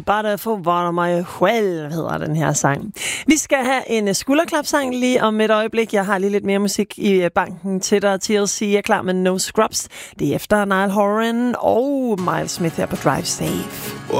bare for var mig selv, hedder den her sang. Vi skal have en skulderklapsang lige om et øjeblik. Jeg har lige lidt mere musik i banken til dig. TLC er klar med No Scrubs. Det er efter Niall Horan og Miles Smith her på Drive Safe.